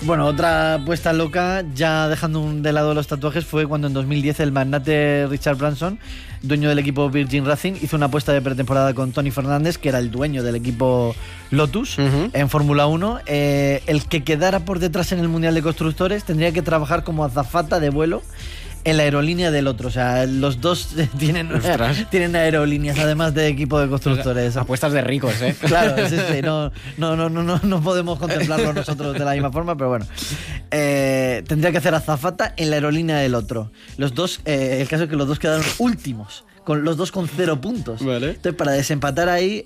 Bueno, otra apuesta loca, ya dejando de lado los tatuajes, fue cuando en 2010 el magnate Richard Branson, dueño del equipo Virgin Racing, hizo una apuesta de pretemporada con Tony Fernández, que era el dueño del equipo Lotus, en Fórmula 1. El que quedara por detrás en el Mundial de Constructores tendría que trabajar como azafata de vuelo en la aerolínea del otro. O sea, los dos tienen aerolíneas, además de equipo de constructores. O sea, apuestas de ricos, ¿eh? Claro, sí. No podemos contemplarlo nosotros de la misma forma, pero bueno. Tendría que hacer azafata en la aerolínea del otro. Los dos, el caso es que los dos quedaron últimos. Los dos con 0 puntos. Vale. Entonces, para desempatar ahí,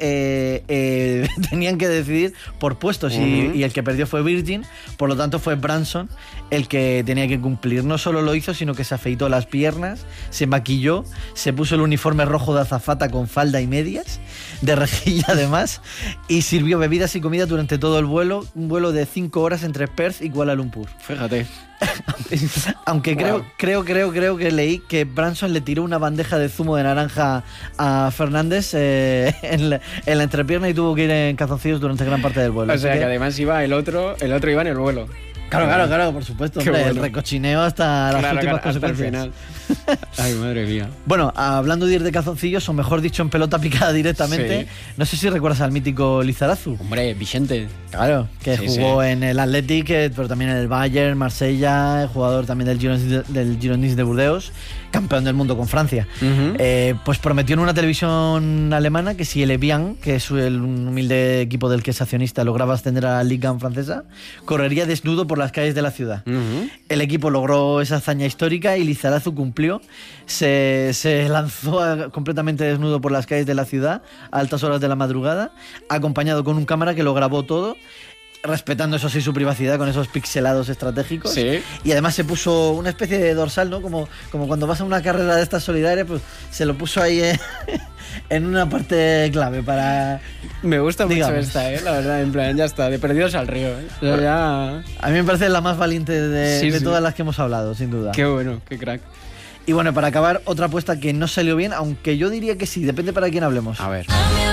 tenían que decidir por puestos. Y el que perdió fue Virgin. Por lo tanto, fue Branson el que tenía que cumplir. No solo lo hizo, sino que se afeitó las piernas, se maquilló, se puso el uniforme rojo de azafata con falda y medias, de rejilla además, y sirvió bebidas y comida durante todo el vuelo. Un vuelo de 5 horas entre Perth y Kuala Lumpur. Fíjate. Aunque creo que leí que Branson le tiró una bandeja de zumo de naranja a Fernández en la entrepierna y tuvo que ir en calzoncillos durante gran parte del vuelo. O sea que además iba el otro iba en el vuelo. Claro, por supuesto. Hombre, bueno. El recochineo hasta las últimas consecuencias. Hasta el final. Ay, madre mía. Bueno, hablando de ir de calzoncillos, o mejor dicho, en pelota picada directamente, sí. No sé si recuerdas al mítico Lizarazu. Hombre, Vicente. Claro, que jugó en el Athletic, pero también en el Bayern, Marsella, jugador también del Girondins de Burdeos, campeón del mundo con Francia. Pues prometió en una televisión alemana que si el Evian, que es el humilde equipo del que es accionista, lograba ascender a la Ligue 1 francesa, correría desnudo por las calles de la ciudad. El equipo logró esa hazaña histórica y Lizarazu cumplió. Se lanzó completamente desnudo por las calles de la ciudad a altas horas de la madrugada, acompañado con un cámara que lo grabó todo, respetando eso sí su privacidad con esos pixelados estratégicos. Sí. Y además se puso una especie de dorsal, ¿no? Como cuando vas a una carrera de estas solidarias, pues se lo puso ahí en una parte clave para... Me gusta mucho esta, la verdad, en plan, ya está, de perdidos al río. Ya... A mí me parece la más valiente de todas las que hemos hablado, sin duda. Qué bueno, qué crack. Y bueno, para acabar, otra apuesta que no salió bien, aunque yo diría que sí, depende para quién hablemos. A ver.